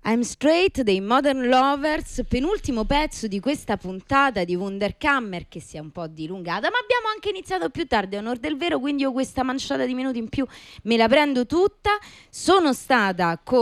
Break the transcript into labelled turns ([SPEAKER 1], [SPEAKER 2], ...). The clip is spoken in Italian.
[SPEAKER 1] I'm Straight dei Modern Lovers, penultimo pezzo di questa puntata di Wunderkammer che si è un po' dilungata, ma abbiamo anche iniziato più tardi, a onor del vero, quindi io questa manciata di minuti in più me la prendo tutta. Sono stata con